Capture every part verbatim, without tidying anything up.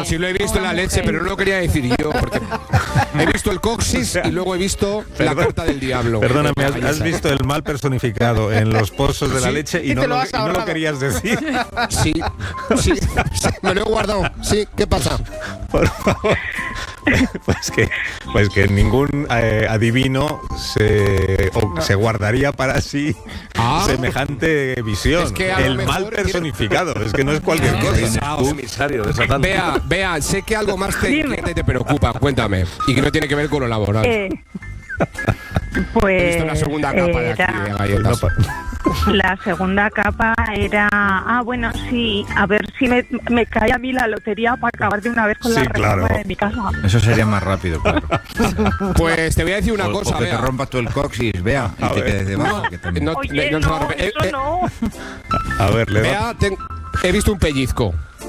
sí lo he visto en la leche, pero no lo quería decir yo, porque he visto el coxis y luego he visto Perdón, la carta del diablo. Perdóname, has, has visto el mal personificado en los pozos de la ¿Sí? leche y, y, no lo, y no lo querías decir. Sí, sí, sí, me lo he guardado. Sí, ¿qué pasa? Por favor. Pues que, pues que ningún eh, adivino se, o, no. se guardaría para sí ah. semejante visión. Es que el mal personificado, tiene... es que no es cualquier cosa. Un emisario de Vea, vea, sé que algo más te, te, te preocupa, cuéntame. Y que no tiene que ver con lo laboral. Eh, pues. He visto la segunda capa de aquí de galletas. La segunda capa era... Ah, bueno, sí, a ver si me, me cae a mí la lotería para acabar de una vez con sí, la reforma claro. de mi casa. Eso sería más rápido, claro. Pues te voy a decir una o, cosa, o que Bea. te rompas tú el coxis, vea, y te quedes debajo. No, que también... no, Oye, no, no, no, eso eh, no. A ver, le Bea, ten, he visto un pellizco.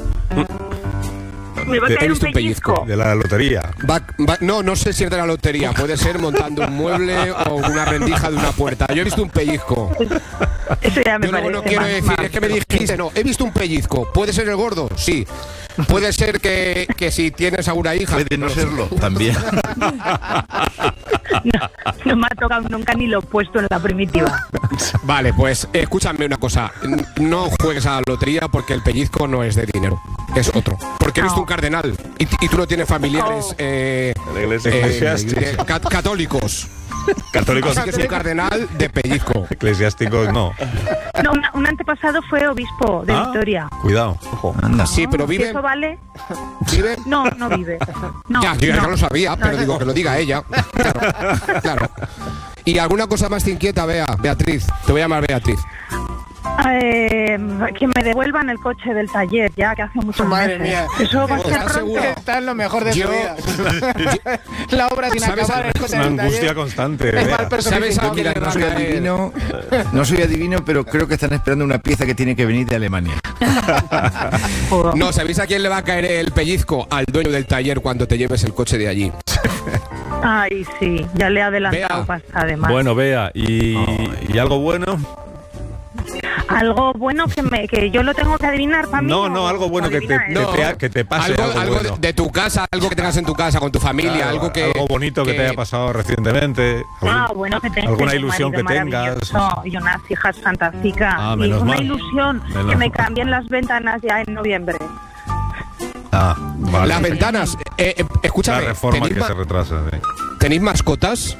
Me va a caer he visto un pellizco. un pellizco. De la lotería. Va, va, no, no sé si es de la lotería. Puede ser montando un mueble o una rendija de una puerta. Yo he visto un pellizco. Eso ya me Yo parece no, no quiero más, decir, más. es que me dijiste, no, he visto un pellizco. ¿Puede ser el gordo? Sí. Puede ser que, que si tienes a una hija. Puede no serlo, también. No, no me ha tocado nunca ni lo opuesto en la primitiva. Vale, pues escúchame una cosa. No juegues a la lotería porque el pellizco no es de dinero. Es otro. Porque he visto no. un cardenal y, y tú no tienes familiares oh. eh, la iglesia, eh, eh, cat- católicos. Católicos. Así que es un cardenal de pellizco. Eclesiásticos no. No, una, un antepasado fue obispo de ah, Vitoria. Cuidado, ojo. Anda. Sí, pero vive. ¿Eso vale? ¿Vive? No, no vive. No, ya, yo ya no. lo sabía, pero no, digo no. que lo diga ella. Claro, claro. ¿Y alguna cosa más te inquieta, Bea? Beatriz, te voy a llamar Beatriz. Eh, que me devuelvan el coche del taller, ya que hace mucho Madre meses. mía. Eso va a ser ¿Estás pronto. seguro? Está en lo mejor de Yo- su vida. La obra sin ¿Sabes? acabar, el coche Una del angustia taller. constante. Es Bea. mal personificado. ¿Sabes a que quién le le va No a soy caer. adivino, no soy adivino, pero creo que están esperando una pieza que tiene que venir de Alemania. No, ¿sabéis a quién le va a caer el pellizco? Al dueño del taller cuando te lleves el coche de allí. Ay, sí, ya le he adelantado Bea. pasta, además. Bueno, Bea, ¿y, ¿y algo bueno? Algo bueno que me que yo lo tengo que adivinar para mí. No, o- no, algo bueno o que te, adivinar que él. te, que te pase. Algo, Algo, algo bueno. de, de tu casa, algo que tengas en tu casa con tu familia, Claro, algo que algo bonito que, que te haya pasado recientemente. Ah, algún- bueno, que tengo alguna un ilusión que marido tengas. maravilloso y unas hijas fantásticas. Ah, y menos una mal. ilusión Menos que me mal. cambien las ventanas ya en noviembre. Ah, vale. las ventanas. Eh, eh, escúchame, La reforma ¿tenéis, que ma- se retrasa. Sí. ¿tenéis mascotas?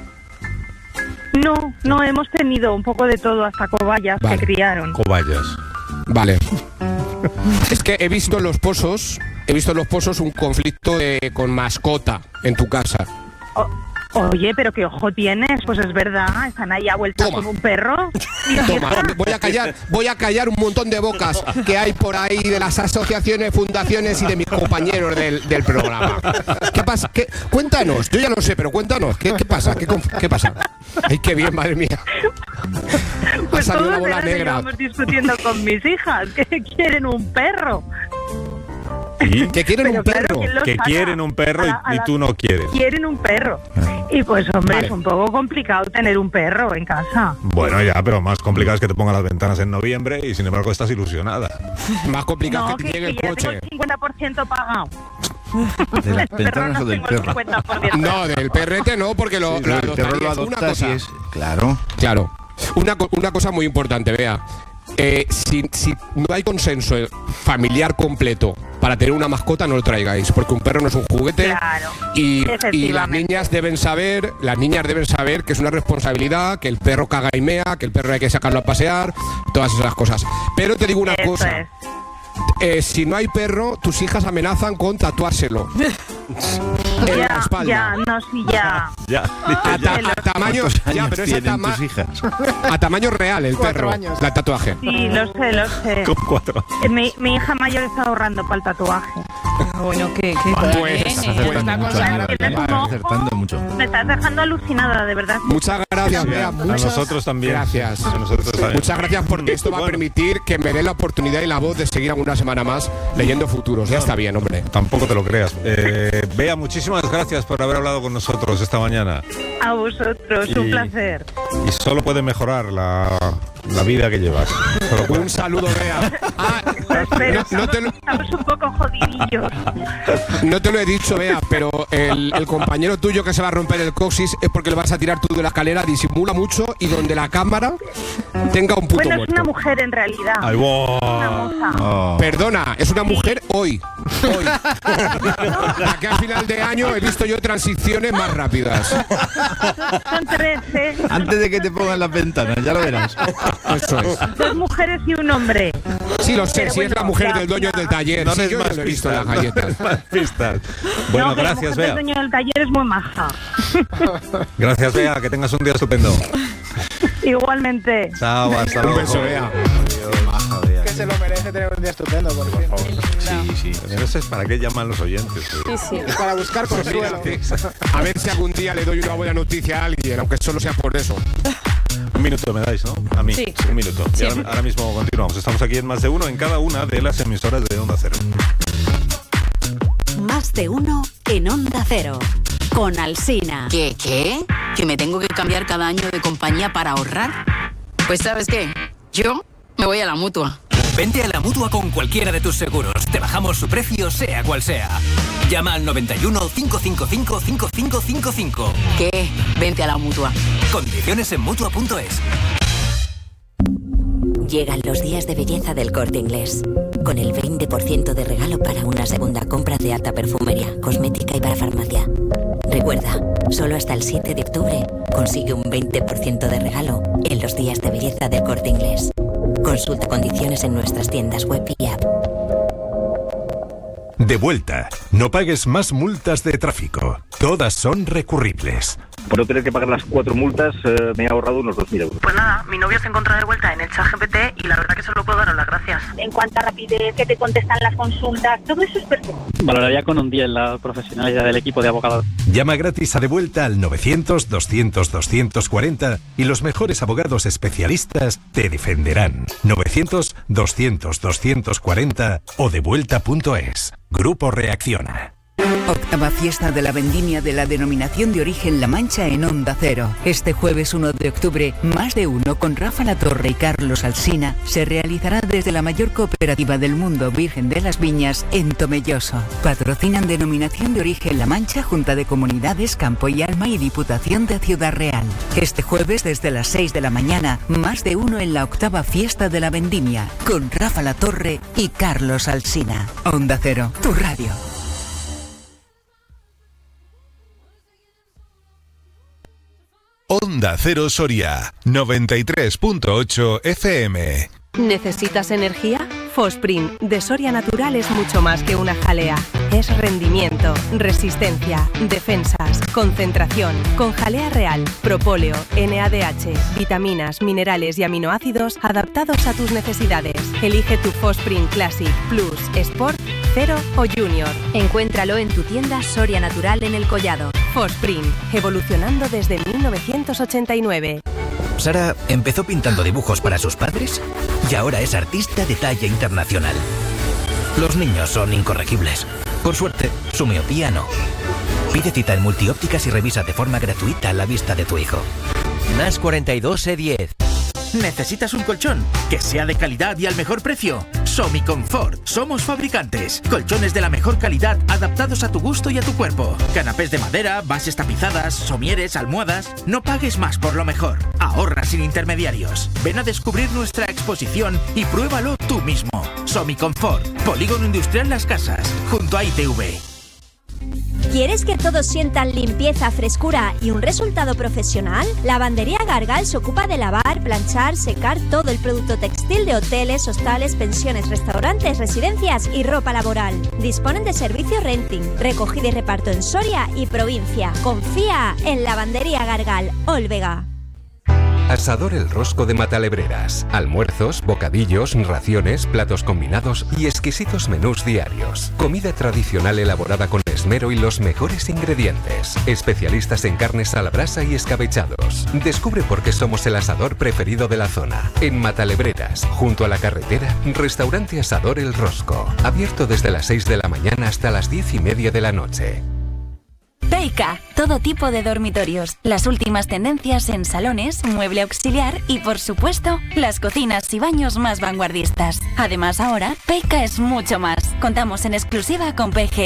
No, no, hemos tenido un poco de todo, hasta cobayas Vale. que criaron. Cobayas. Vale. Es que he visto en los pozos, he visto en los pozos un conflicto de- con mascota en tu casa. O- oye, pero qué ojo tienes, pues es verdad, están ahí a vuelta Toma. con un perro. Y Toma, voy a callar, voy a callar un montón de bocas que hay por ahí de las asociaciones, fundaciones y de mis compañeros del, del programa. ¿Qué pasa? ¿Qué? Cuéntanos, yo ya lo sé, pero cuéntanos, ¿qué, qué pasa? ¿Qué, conf- ¿Qué pasa? Ay, qué bien, madre mía. pues Ha salido todos una bola verano negra. llevamos discutiendo con mis hijas, que quieren un perro. ¿Y? Que quieren Pero un claro, perro. ¿quién los Que saca? quieren un perro A y, la- a y la- tú no quieres. Quieren un perro. Y pues, hombre, Vale. es un poco complicado tener un perro en casa. Bueno, ya, pero más complicado es que te pongan las ventanas en noviembre y sin embargo estás ilusionada. Más complicado No, que que, te llegue que el ya tengo coche. el cincuenta por ciento pagado. ¿De las Del perro ventanas no o del tengo el perro? cincuenta por ciento. No, del perrete no, porque lo, Sí, lo el perro lo adoptarías. Una adoptas cosa, y es... Claro. claro, una, co- una cosa muy importante, Bea. Eh, si, si no hay consenso familiar completo para tener una mascota, no lo traigáis, porque un perro no es un juguete. Claro, y, y las efectivamente. niñas deben saber, las niñas deben saber que es una responsabilidad, que el perro caga y mea, que el perro hay que sacarlo a pasear, todas esas cosas. Pero te digo una Eso cosa. es. Eh, si no hay perro, tus hijas amenazan con tatuárselo en la Ya, espalda. ya, no, sí, ya. Ya, A, ta- a tamaño, ¿Cuántos ya, años pero es a, tienen tama- tus hijas? a tamaño real el Cuatro perro, años. el tatuaje. Sí, lo sé, lo sé. con cuatro. Eh, Mi, mi hija mayor está ahorrando para el tatuaje. Bueno, que, que Pues, Estás bien, acertando Una mucho. cosa Aníbal, grande. Tienes un estás ojo. acertando mucho. Me estás dejando alucinada, de verdad. Muchas gracias, Bea. A Muchas nosotros también. Gracias. A nosotros también. Muchas gracias porque esto va a Bueno. permitir que me dé la oportunidad y la voz de seguir alguna semana más leyendo futuros. Ya está bien, hombre. Tampoco te lo creas. Eh, Bea, muchísimas gracias por haber hablado con nosotros esta mañana. A vosotros, Y- un placer. Y solo puede mejorar la, la vida que llevas. Solo puede. Un saludo, Bea. Ah, Pues, pero no, no te lo... estamos un poco jodidillos. No te lo he dicho, Bea, pero el, el compañero tuyo que se va a romper el coxis es porque le vas a tirar tú de la escalera, disimula mucho y donde la cámara tenga un puto Bueno, muerto. es una mujer en realidad. Ay, wow. Una moza. Oh. Perdona, es una mujer hoy. Hoy. Aquí al final de año he visto yo transiciones más rápidas. Son trece. Antes de que te pongan las ventanas, ya lo verás. Eso es. Dos mujeres y un hombre. Sí, lo sé, Pero si bueno, es la mujer la- del dueño la- del taller. No Sí, des yo ya más lo he visto en pistas, las galletas. no des más pistas. Bueno, No, que la gracias, mujer del Bea. dueño del taller es muy maja. Gracias, Bea, que tengas un día estupendo. Igualmente. Chao, hasta Un luego. beso, Bea. Que se lo merece tener un día estupendo, por fin. Sí, sí. No sé para qué llaman los oyentes. Sí, sí. Para buscar consuelo. A ver si algún día le doy una buena noticia a alguien, aunque solo sea por eso. Un minuto me dais, ¿no? A mí, Sí. un minuto. Y ahora, ahora mismo continuamos. Estamos aquí en Más de Uno en cada una de las emisoras de Onda Cero. Más de uno en Onda Cero. Con Alsina. ¿Qué, qué? ¿Que me tengo que cambiar cada año de compañía para ahorrar? Pues ¿sabes qué? Yo me voy a la Mutua. Vente a la Mutua con cualquiera de tus seguros. Te bajamos su precio, sea cual sea. Llama al noventa y uno, cinco cinco cinco, cinco cinco cinco cinco. ¿Qué? Vente a la Mutua. Condiciones en Mutua punto es. Llegan los días de belleza del Corte Inglés. Con el veinte por ciento de regalo para una segunda compra de alta perfumería, cosmética y para farmacia. Recuerda, solo hasta el siete de octubre consigue un veinte por ciento de regalo en los días de belleza del Corte Inglés. Consulta condiciones en nuestras tiendas web y app. De vuelta. No pagues más multas de tráfico. Todas son recurribles. Por no tener que pagar las cuatro multas, eh, me he ahorrado unos dos mil euros. Pues nada, mi novio se encuentra de vuelta en el ChatGPT y la verdad que solo puedo daros las gracias. En cuanto a rapidez, que te contestan las consultas, todo eso es perfecto. Valoraría con un diez la profesionalidad del equipo de abogados. Llama gratis a De Vuelta al novecientos, doscientos, doscientos cuarenta y los mejores abogados especialistas te defenderán. novecientos, doscientos, doscientos cuarenta o devuelta punto es. Grupo Reacciona. Octava fiesta de la vendimia de la denominación de origen La Mancha en Onda Cero. Este jueves uno de octubre, Más de Uno con Rafa Latorre y Carlos Alsina se realizará desde la mayor cooperativa del mundo Virgen de las Viñas en Tomelloso. Patrocinan denominación de origen La Mancha, Junta de Comunidades, Campo y Alma y Diputación de Ciudad Real. Este jueves desde las seis de la mañana, Más de Uno en la octava fiesta de la vendimia con Rafa Latorre y Carlos Alsina. Onda Cero, tu radio. Onda Cero Soria, noventa y tres punto ocho F M. ¿Necesitas energía? Fosprin de Soria Natural es mucho más que una jalea. Es rendimiento, resistencia, defensas, concentración. Con jalea real, propóleo, N A D H, vitaminas, minerales y aminoácidos adaptados a tus necesidades. Elige tu Fosprin Classic, Plus, Sport, Cero o Junior. Encuéntralo en tu tienda Soria Natural en El Collado. Fosprin, evolucionando desde mil novecientos ochenta y nueve. Sara empezó pintando dibujos para sus padres y ahora es artista de talla internacional. Los niños son incorregibles. Por suerte, su miopía no. Pide cita en Multiópticas y revisa de forma gratuita la vista de tu hijo. N A S cuarenta y dos E diez. ¿Necesitas un colchón que sea de calidad y al mejor precio? Somiconfort. Somos fabricantes. Colchones de la mejor calidad adaptados a tu gusto y a tu cuerpo. Canapés de madera, bases tapizadas, somieres, almohadas. No pagues más por lo mejor. Ahorra sin intermediarios. Ven a descubrir nuestra exposición y pruébalo tú mismo. Somiconfort. Polígono Industrial Las Casas. Junto a I T V. ¿Quieres que todos sientan limpieza, frescura y un resultado profesional? Lavandería Gargal se ocupa de lavar, planchar, secar todo el producto textil de hoteles, hostales, pensiones, restaurantes, residencias y ropa laboral. Disponen de servicio renting, recogida y reparto en Soria y provincia. Confía en Lavandería Gargal, Olvega. Asador El Rosco de Matalebreras. Almuerzos, bocadillos, raciones, platos combinados y exquisitos menús diarios. Comida tradicional elaborada con esmero y los mejores ingredientes. Especialistas en carnes a la brasa y escabechados. Descubre por qué somos el asador preferido de la zona. En Matalebreras, junto a la carretera, restaurante Asador El Rosco. Abierto desde las seis de la mañana hasta las diez y media de la noche. Pay Peika, todo tipo de dormitorios, las últimas tendencias en salones, mueble auxiliar y, por supuesto, las cocinas y baños más vanguardistas. Además, ahora, Peika es mucho más. Contamos en exclusiva con P G